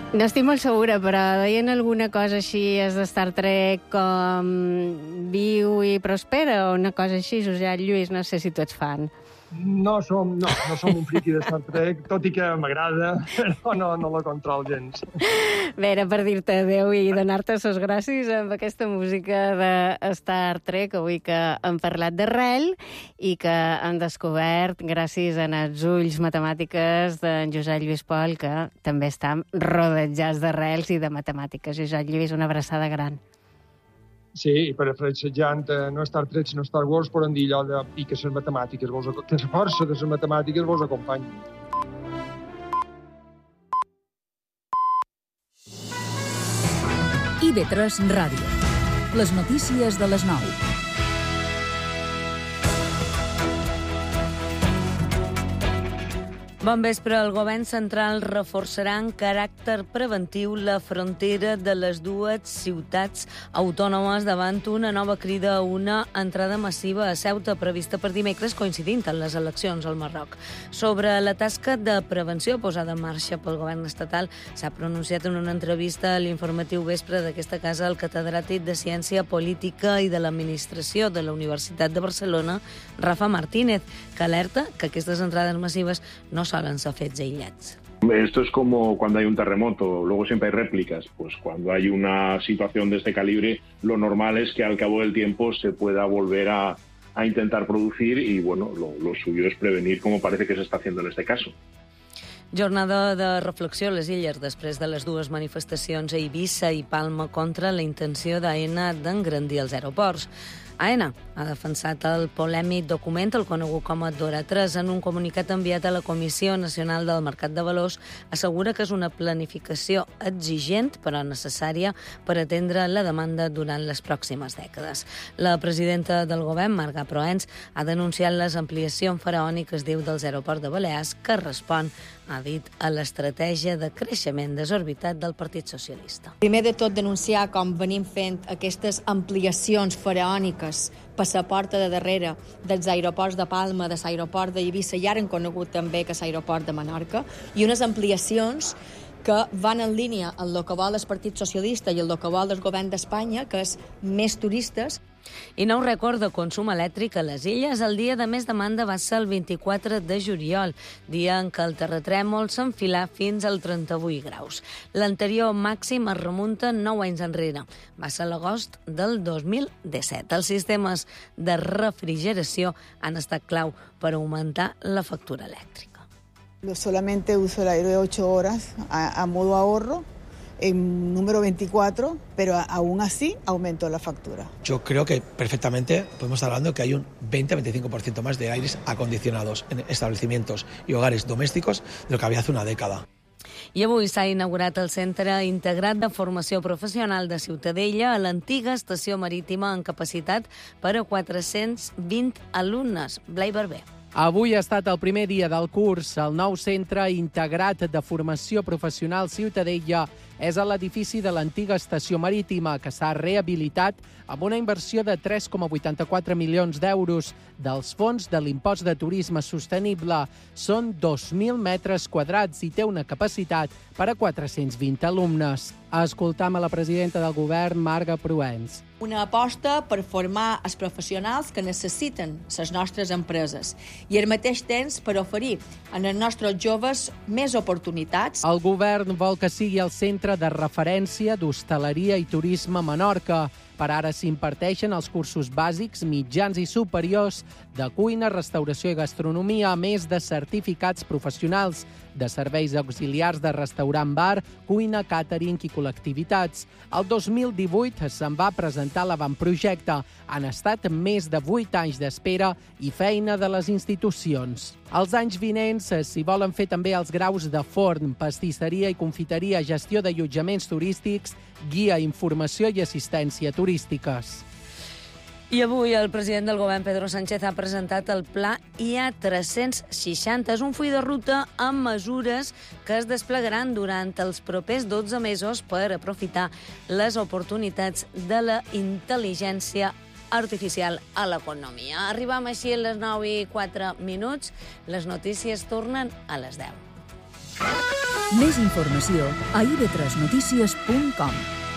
No estic molt segura, però deien alguna cosa així, és de Star Trek, com viu i prospera, o una cosa així, Josep Lluís, no sé si tu ets fan. No som un friqui de Star Trek, tot i que m'agrada, però no la control gens. Bé, era per dir-te adéu i donar-te les gràcies amb aquesta música de Star Trek, avui que hem parlat d'arrel i que hem descobert gràcies a els ulls matemàtiques d'en Josep Lluís Pol, que també estan rodejats d'arrels i de matemàtiques. Josep Lluís, una abraçada gran. Sí, i per afraixejant no Star Trek, sinó Star Wars, poden dir allò de i que les matemàtiques, que la força de les matemàtiques vos acompanyi. IB3 Ràdio. Les notícies de les 9. Bon vespre. El govern central reforçarà en caràcter preventiu la frontera de les dues ciutats autònomes davant una nova crida a una entrada massiva a Ceuta prevista per dimecres, coincidint amb les eleccions al Marroc. Sobre la tasca de prevenció posada en marxa pel govern estatal, s'ha pronunciat en una entrevista a l'informatiu vespre d'aquesta casa el catedràtic de Ciència Política i de l'Administració de la Universitat de Barcelona, Rafa Martínez, que alerta que aquestes entrades massives no solen ser fets aïllats. Esto es como cuando hay un terremoto, luego siempre hay réplicas. Pues cuando hay una situación de este calibre, lo normal es que al cabo del tiempo se pueda volver a intentar producir y bueno, lo suyo es prevenir, como parece que se está haciendo en este caso. Jornada de reflexió a les Illes després de les dues manifestacions a Eivissa i Palma contra la intenció d'AENA d'engrandir els aeroports. AENA ha defensat el polèmic document, el conegut com a DORA 3, en un comunicat enviat a la Comissió Nacional del Mercat de Valors, assegura que és una planificació exigent però necessària per atendre la demanda durant les pròximes dècades. La presidenta del govern, Marga Proens, ha denunciat les ampliacions faraòniques, diu, dels aeroports de Balears, que respon, ha dit, a l'estratègia de creixement desorbitat del Partit Socialista. Primer de tot, denunciar com venim fent aquestes ampliacions faraòniques per la porta de darrere dels aeroports de Palma, de l'aeroport d'Eivissa i ara hem conegut també que l'aeroport de Menorca, i unes ampliacions que van en línia amb el que vol el Partit Socialista i el que vol el govern d'Espanya, que és més turistes. I nou rècord de consum elèctric a les Illes. El dia de més demanda va ser el 24 de juliol, dia en què el terratrèmol s'enfilà fins als 38 graus. L'anterior màxim es remunta 9 anys enrere. Va ser l'agost del 2017. Els sistemes de refrigeració han estat clau per augmentar la factura elèctrica. Solamente uso el aire de 8 horas a modo ahorro, en número 24, pero aún así aumentó la factura. Yo creo que perfectamente podemos estar hablando que hay un 20-25% más de aires acondicionados en establecimientos y hogares domésticos de lo que había hace una década. I avui s'ha inaugurat el Centre Integrat de Formació Professional de Ciutadella a l'antiga estació marítima amb capacitat per a 420 alumnes. Blai Barber. Avui ha estat el primer dia del curs. El nou Centre Integrat de Formació Professional Ciutadella és a l'edifici de l'antiga estació marítima, que s'ha rehabilitat amb una inversió de 3,84 milions d'euros dels fons de l'impost de turisme sostenible. Són 2.000 metres quadrats i té una capacitat per a 420 alumnes. Escoltam a la presidenta del govern, Marga Proens. Una aposta per formar els professionals que necessiten les nostres empreses i al mateix temps per oferir als nostres joves més oportunitats. El govern vol que sigui el centre de referència d'hostaleria i turisme a Menorca. Per ara s'imparteixen els cursos bàsics, mitjans i superiors de cuina, restauració i gastronomia, a més de certificats professionals de serveis auxiliars de restaurant-bar, cuina, càtering i col·lectivitats. El 2018 se'n va presentar l'avantprojecte. Han estat més de 8 anys d'espera i feina de les institucions. Els anys vinents s'hi volen fer també els graus de forn, pastisseria i confiteria, gestió d'allotjaments turístics, guia, informació i assistència turístiques. I avui el president del govern, Pedro Sánchez, ha presentat el Pla IA360. És un full de ruta amb mesures que es desplegaran durant els propers 12 mesos per aprofitar les oportunitats de la intel·ligència artificial a l'economia. Arribam així a les 9:04. Les notícies tornen a les 10. Més informació a ib3notícies.com.